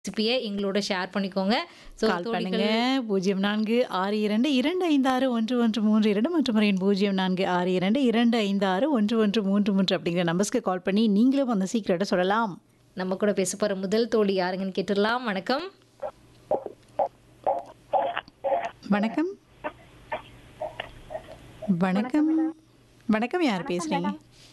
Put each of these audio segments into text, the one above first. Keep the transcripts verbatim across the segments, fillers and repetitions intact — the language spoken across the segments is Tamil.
ரெசிபியை எங்களோட ஷேர் பண்ணிக்கோங்க. ஸோ கால் பண்ணுங்க தோழிகள் பூஜ்ஜியம் நான்கு ஆறு இரண்டு இரண்டு ஐந்து ஆறு ஒன்று ஒன்று மூன்று இரண்டு மற்றும் முறையின் பூஜ்ஜியம் நான்கு ஆறு இரண்டு இரண்டு ஐந்து ஆறு ஒன்று ஒன்று மூன்று மூன்று அப்படிங்கிற நம்பர்ஸ்க்கு கால் பண்ணி நீங்களும் அந்த சீக்கிரட்டை சொல்லலாம். நம்ம கூட பேச போற முதல் தோழி யாருங்கன்னு கேட்டுடலாம். வணக்கம். வணக்கம் வணக்கம் வணக்கம் யார் பேசுறீங்க?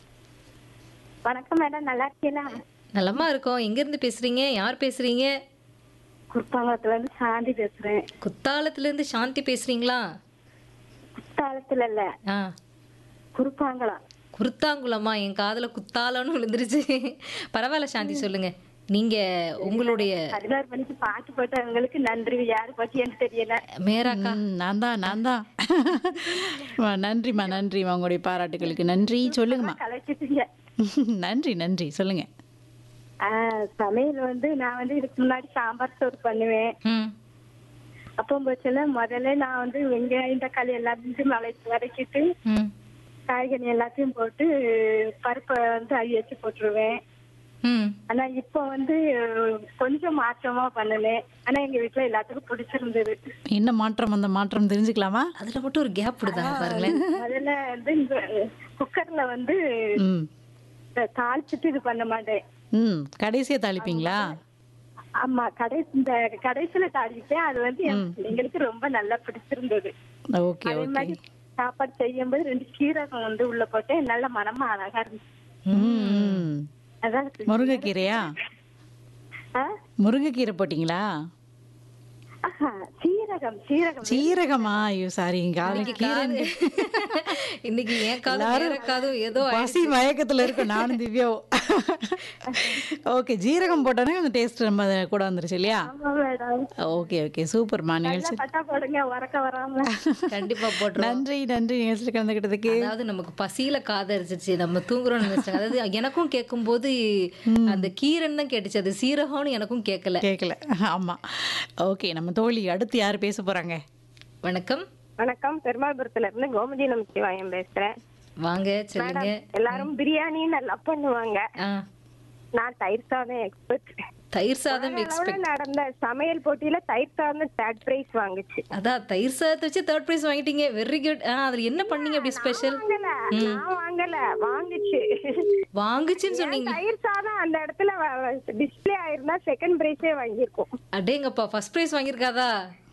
வணக்கம் மேடம், நல்லா இருக்கீங்களா? நலமா இருக்கோம். எங்க இருந்து பேசுறீங்க? யார் பேசுறீங்க? குற்றாலத்துல இருந்து சாந்தி பேசுறேன். குத்தாலத்துல இருந்து சாந்தி பேசுறீங்களா? குத்தாலத்துல இல்ல, ஆ, குருப்பாங்கலம். குருத்தாங்குளமா? என் காதுல குத்தாலன்னு விழுந்துருச்சு. பரவாயில்ல சாந்தி, சொல்லுங்க. நீங்க உங்களுடைய பதினாறு மணிக்கு பாட்டு போட்டவங்களுக்கு நன்றி. யாரு பத்தி எனக்கு தெரியல. மேராக்கா ம், நான் தான் நான் தான் வா, நன்றிம்மா நன்றிம்மா, உங்களுடைய பாராட்டுகளுக்கு நன்றி. சொல்லுங்கம்மா. கலைச்சிட்டீங்க. நன்றி நன்றி, சொல்லுங்க. ஆஹ் சமையல் வந்து நான் வந்து இதுக்கு முன்னாடி சாம்பார் சோறு பண்ணுவேன். ம் அப்போ போச்சுல முதல்ல நான் வந்து வெங்காயம் தக்காளி எல்லாத்தையும் மலை வதக்கிட்டு ம் காய்கறி எல்லாத்தையும் போட்டு பருப்பை வந்து அழி வச்சு போட்டுருவேன். ம் ஆனா இப்போ வந்து கொஞ்சம் மாற்றமா பண்ணுனேன். ஆனா எங்க வீட்டுல எல்லாத்துக்கும் பிடிச்சிருந்தது. என்ன மாற்றம், அந்த மாற்றம் தெரிஞ்சுக்கலாமா? அதுல மட்டும் ஒரு கேப் விடுதாங்க பாருங்களேன். முதல்ல வந்து இந்த குக்கர்ல வந்து ம் தாளிச்சிட்டு இது பண்ண மாட்டேன். ம் கடைசியா தாளிப்பீங்களா? ஆமா, கடைசி இந்த கடைசியில தாளிப்பேன். அது வந்து என் பிள்ளைங்களுக்கு ரொம்ப நல்லா பிடிச்சிருந்தது. ஓகே அதே ஓகே. மாதிரி சாப்பாடு செய்யும் போது ரெண்டு சீரகம் வந்து உள்ள போட்டேன். நல்ல மனமா அழகா இருந்துச்சு. ம் அதான் முருங்கைக்கீரையா? ஆ? முருங்கைக்கீரை போட்டிங்களா? ஆஹா, சீரகம் சீரகம் சீரகமா? ஐயோ சாரி, இன்னைக்கு காது இன்னைக்கு ஏன் காதும் வேற காதும் ஏதோ பசி மயக்கத்துல இருக்கும் நானும் திவ்யாவும். ஓகே, ஜீரகம் போட்டோன்னே அந்த டேஸ்ட் நம்ம கூட வந்துருச்சு இல்லையா? ஆமா மேடம், ஓகே ஓகே, சூப்பர்மா. நிகழ்ச்சி பட்டா போடுங்க உறக்க வராம. கண்டிப்பா போட்டுருவோம். நன்றி நன்றி, நிகழ்ச்சியில் கலந்துக்கிட்டதுக்கு. அதாவது நமக்கு பசியில காதரிச்சிச்சு, நம்ம தூங்குறோம்னு நினைச்சாங்க. அதாவது எனக்கும் கேட்கும் போது அந்த கீரைன்னு தான் கேட்டுச்சு, அது சீரகம்னு எனக்கும் கேட்கல. கேட்கல, ஆமா. ஓகே, நம்ம தோழி அடுத்து யார் பேச போறாங்க? வணக்கம். வணக்கம், பெருமாள்புரத்துல இருந்து கோமதி நமச்சிவாயம் பேசுறேன். வாங்க, சொல்லுங்க. எல்லாரும் பிரியாணி நல்லா பண்ணுவாங்க. ஆ, நான் தயிர் சாதம் எக்ஸ்பர்ட். தயிர் சாதம் எக்ஸ்பெக்ட். நடந்த சமையல் போட்டியில தயிர் சாதம் தேர்ட் பிரைஸ் வாங்குச்சு. அதான் தயிர் சாதத்தை வச்சு தேர்ட் பிரைஸ் வாங்கிட்டீங்க. Very good. ஆ, அதுல என்ன பண்ணீங்க அப்படி ஸ்பெஷல்? வாங்கல, நான் வாங்கல, வாங்குச்சு. வாங்குச்சுன்னு சொன்னீங்க. தயிர் சாதம் அந்த இடத்துல டிஸ்ப்ளே ஆயிருந்தா செகண்ட் பிரைஸே வாங்கியிருக்கோம். அடேங்கப்பா, ஃபர்ஸ்ட் பிரைஸ் வாங்கியிருக்காதா?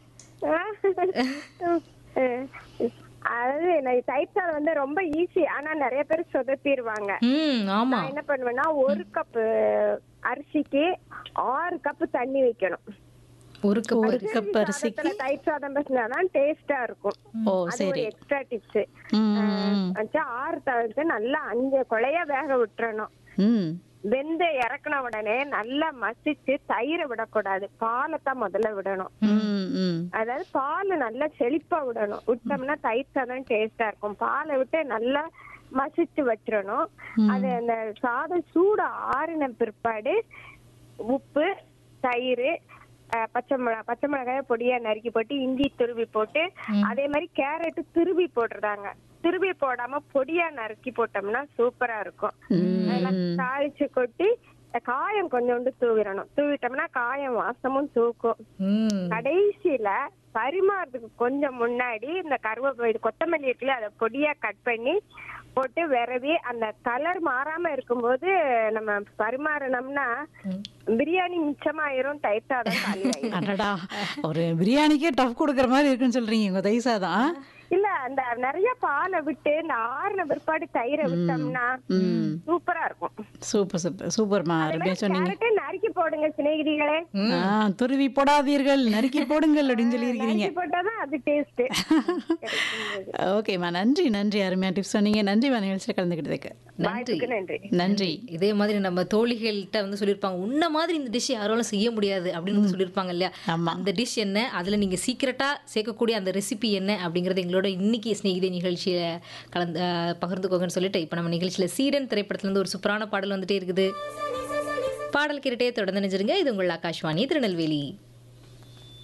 அதாவது நான் தயிர் சாதம் வந்து ரொம்ப ஈஸி. ஆனா நிறைய பேர் சொதப்பிடுவாங்க. ம், ஆமா. நான் என்ன பண்ணுவேன்னா ஒரு கப் அரிசிக்கு ஆறு கப் தண்ணி வைக்கணும். ஒரு கப் ஒரு கப் அரிசிக்கு சாதத்துல தயிர் சாதம் பேசினாதான் டேஸ்டா இருக்கும். ஓ அது சரி. ஒரு எக்ஸ்ட்ரா டிப்ஸ். ம் வச்சா ஆறு தவிர்த்து நல்லா அஞ்சு கொலையா வேக விட்டுறணும். ம் வெந்து இறக்குன உடனே நல்லா மசிச்சு தயிரை விடக்கூடாது, பாலை தான் முதல்ல விடணும். ம் ம் அதாவது பால் நல்லா செழிப்பா விடணும். விட்டோம்னா தயிர் சாதம் டேஸ்டா இருக்கும். பாலை விட்டு நல்லா மசிச்சு வச்சிடணும். அது அந்த சாதம் சூடு ஆறின பிற்பாடு உப்பு, தயிர், பச்சை மிளகா பச்சை மிளகாய பொடியா நறுக்கி போட்டு இஞ்சி துருவி போட்டு, அதே மாதிரி கேரட் துருவி போட்டுறாங்க. துருவி போடாம பொடியா நறுக்கி போட்டோம்னா சூப்பரா இருக்கும். அதெல்லாம் தாளிச்சு கொட்டி காயம் கொஞ்சோண்டு தூவிடணும். தூவிட்டோம்னா காயம் வாசமும் தூக்கும். ம், கடைசியில பரிமாறதுக்கு கொஞ்சம் முன்னாடி இந்த கருவேப்பிலை கொத்தமல்லி இருக்குல்ல, அதை பொடியா கட் பண்ணி போட்டு விரவி அந்த கலர் மாறாம இருக்கும்போது நம்ம பரிமாறினோம்னா பிரியாணி மிச்சமாயிரும், தயிர் சாதம் காலியாயிரும். அடடா, ஒரு பிரியாணிக்கே டஃப் கொடுக்குற மாதிரி இருக்குன்னு சொல்றீங்க உங்க தயிர் சாதம். இல்ல, அந்த நிறைய பாலை விட்டு இந்த ஆறுன பிற்பாடு தயிரை விட்டோம்னா சூப்பரா இருக்கும். சூப்பர் சூப்பர் சூப்பர்மா, அருமையா சொன்னீங்க. கேரட்டை நறுக்கி போடுங்க சிநேகிதிகளே. ஆ, துருவி போடாதீர்கள், நறுக்கி போடுங்கள் அப்படின்னு சொல்லி இருக்கீங்க. நறுக்கி போட்டாதான் அது டேஸ்ட். ஓகேம்மா, நன்றி நன்றி, அருமையா டிப்ஸ் சொன்னீங்க. நன்றிம்மா, நிகழ்ச்சியில் கலந்துக்கிட்டதுக்கு. நன்றி. நன்றி. நன்றி. இதே மாதிரி நம்ம தோழிகள்கிட்ட வந்து சொல்லியிருப்பாங்க, உன்ன மாதிரி இந்த டிஷ் யாராலும் செய்ய முடியாது அப்படின்னு வந்து சொல்லியிருப்பாங்க இல்லையா? ஆமா. அந்த டிஷ் என்ன, அதுல நீங்க சீக்கிரட்டா சேர்க்கக்கூடிய அந்த ரெசிபி என்ன அப்படிங்கறது எங்களோட இன்னைக்கு ஸ்நேகிதே நிகழ்ச்சியில கலந்து அஹ், பகிர்ந்துக்கோங்கன்னு சொல்லிட்டு இப்போ நம்ம நிகழ்ச்சியில சீடன் திரைப்படத்துல இருந்து ஒரு சூப்பரான பாடல் வந்துட்டே இருக்குது. பாடல் கேட்டுட்டே தொடர்ந்து நினைச்சிருங்க. இது உங்கள் ஆகாஷ்வாணி திருநெல்வேலி.